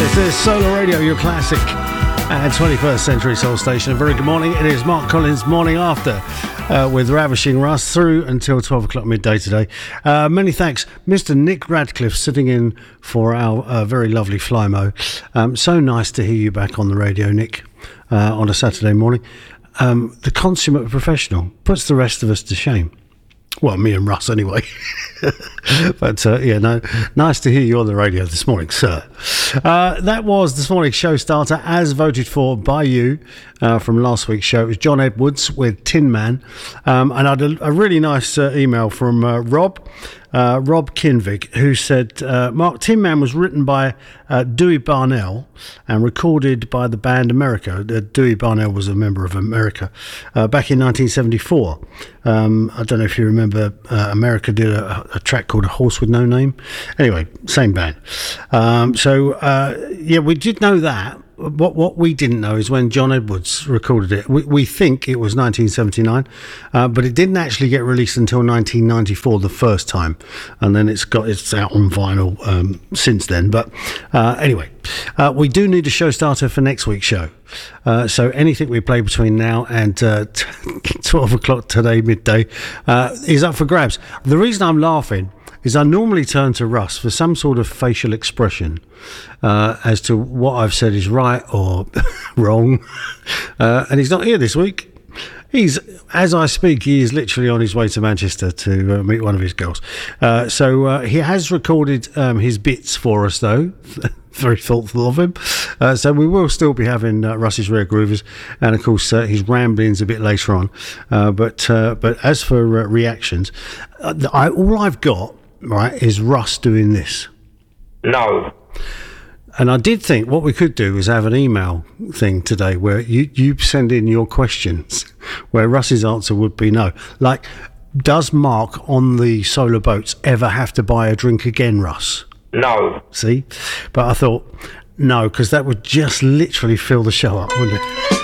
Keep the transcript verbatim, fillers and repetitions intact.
This is Solar Radio, your classic and twenty-first century soul station. A very good morning. It is Mark Collins' Morning After uh, with Ravishing Russ through until twelve o'clock midday today. Uh, many thanks. Mister Nick Radcliffe sitting in for our uh, very lovely Flymo. Um, so nice to hear you back on the radio, Nick, uh, on a Saturday morning. Um, the consummate professional puts the rest of us to shame. Well, me and Russ anyway. But uh, yeah, no, nice to hear you on the radio this morning, sir. Uh, that was this morning's show starter, as voted for by you uh, from last week's show. It was John Edwards with Tin Man. Um, and I had a, a really nice uh, email from uh, Rob. Uh, Rob Kinvig, who said, uh, Mark, Tin Man was written by uh, Dewey Barnell and recorded by the band America. Uh, Dewey Barnell was a member of America uh, back in nineteen seventy-four. Um, I don't know if you remember, uh, America did a, a track called A Horse With No Name. Anyway, same band. Um, so, uh, yeah, we did know that. What what we didn't know is when John Edwards recorded it. We, we think it was nineteen seventy-nine, uh, but it didn't actually get released until nineteen ninety-four the first time, and then it's got it's out on vinyl um, since then. But uh, anyway, uh, we do need a show starter for next week's show. Uh, so anything we play between now and uh, twelve o'clock today midday uh, is up for grabs. The reason I'm laughing is I normally turn to Russ for some sort of facial expression uh, as to what I've said is right or wrong. Uh, and he's not here this week. He's, as I speak, he is literally on his way to Manchester to uh, meet one of his girls. Uh, so uh, he has recorded um, his bits for us, though. Very thoughtful of him. Uh, so we will still be having uh, Russ's Rare Groovers, and of course uh, his ramblings a bit later on. Uh, but uh, but as for uh, reactions, uh, I, all I've got, right, is Russ doing this. No. And I did think what we could do is have an email thing today where you, you send in your questions, where Russ's answer would be no. Like, does Mark on the solar boats ever have to buy a drink again, Russ? No. See? But I thought, no, because that would just literally fill the show up, wouldn't it?